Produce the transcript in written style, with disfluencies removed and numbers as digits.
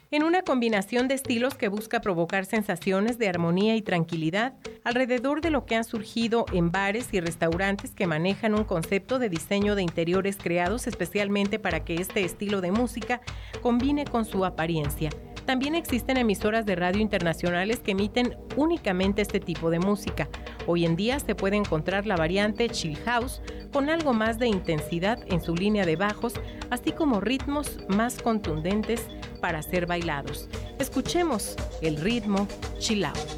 en una combinación de estilos que busca provocar sensaciones de armonía y tranquilidad alrededor de lo que han surgido en bares y restaurantes que manejan un concepto de diseño de interiores creados especialmente para que este estilo de música combine con su apariencia. También existen emisoras de radio internacionales que emiten únicamente este tipo de música. Hoy en día se puede encontrar la variante Chill House con algo más de intensidad en su línea de bajos, así como ritmos más contundentes para ser bailados. Escuchemos el ritmo Chill Out.